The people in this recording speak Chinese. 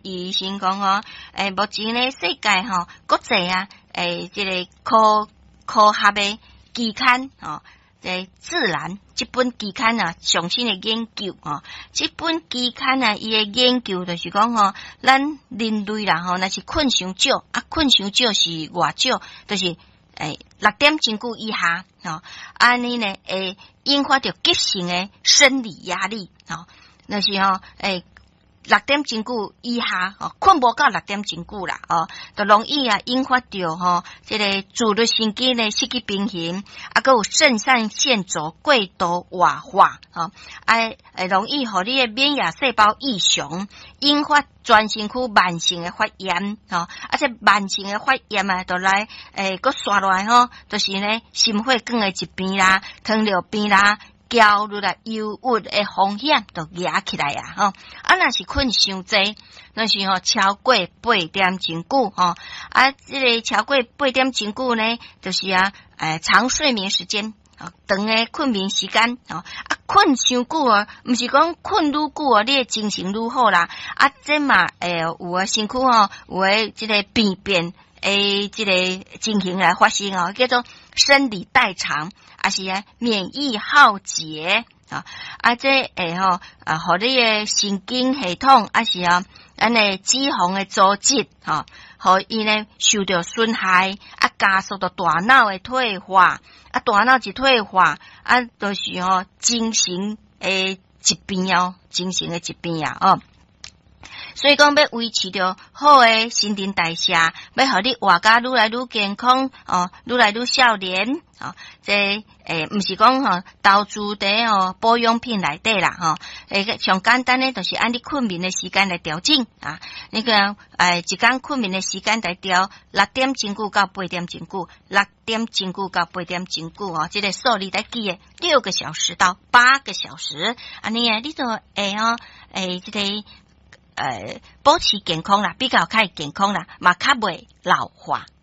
医生讲吼，目前咧世界吼国际啊，这个科学的期刊哦，自然这本期刊啊，上新的研究哦，这本期刊啊，伊的研究就是讲吼，咱人类啦吼，那是困伤少啊，困伤少是偌少，就是6点钟久以下哦，安尼呢会引发着急性的生理压力哦，那是吼6点钟久以下哦，困无到6点钟久啦哦，就容易啊引发着这个自律神经的失去平衡，啊，还有肾上腺素过度活化哦，容易互你的免疫细胞异常，引发全身躯慢性的发炎哦，这慢性的发炎啊，就来搁刷落来吼，就是呢心血管的疾病啦、糖尿病啦。焦虑啦、忧郁的风险都压起来啊！吼，若是困伤济，那是超过8点钟久吼，这个超过8点钟久呢，就是长睡眠时间长的困眠时间困伤久毋是讲困愈久你的精神愈好啦，这嘛有身躯有这个病这个情形来发生叫做生理代偿。还是免疫耗竭这互你的神经系统是咱的脂肪的组织互伊呢受到损害加速到大脑的退化大脑一退化就是精神的疾病精神的疾病所以讲要维持着好的新陈代谢，要互你活甲愈来愈健康愈来愈少年这毋是讲投资伫保养品内底啦上简单的就是按你困眠的时间来调整那个一天困眠的时间来调6点钟久到8点钟久，6点钟久到8点钟久这个数字来记的6个小时到8个小时，你就会这个保持健康啦，比较较健康啦，嘛较袂老化。